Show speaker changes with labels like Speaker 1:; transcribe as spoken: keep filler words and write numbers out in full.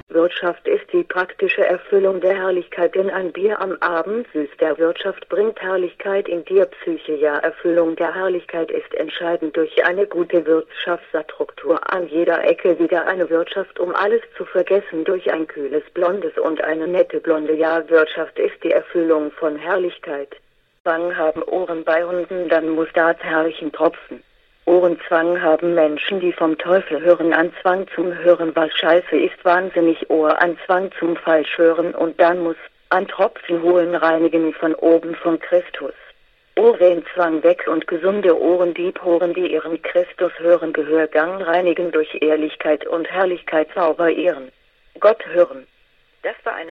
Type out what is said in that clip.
Speaker 1: Wirtschaft ist die praktische Erfüllung der Herrlichkeit, denn ein Bier am Abend süß der Wirtschaft bringt Herrlichkeit in dir Psyche. Ja, Erfüllung der Herrlichkeit ist entscheidend durch eine gute Wirtschaftsstruktur an jeder Ecke wieder eine Wirtschaft, um alles zu vergessen durch ein kühles Blondes und eine nette Blonde. Ja, Wirtschaft ist die Erfüllung von Herrlichkeit. Zwang haben Ohren bei Hunden, dann muss das herrlichen tropfen. Ohrenzwang haben Menschen, die vom Teufel hören, an Zwang zum Hören, was scheiße ist, wahnsinnig Ohr an Zwang zum Falschhören und dann muss ein Tropfen holen reinigen von oben von Christus. Ohrenzwang weg und gesunde Ohren, die Poren, die ihren Christus hören, Gehörgang reinigen durch Ehrlichkeit und Herrlichkeit sauber ehren. Gott hören. Das war eine